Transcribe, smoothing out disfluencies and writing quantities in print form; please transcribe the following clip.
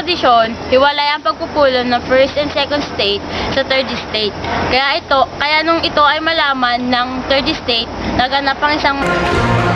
tradisyon, hiwalay ang pagpupulong ng first and second state sa third state. Kaya nung ito ay malaman ng third state, naganap ang isang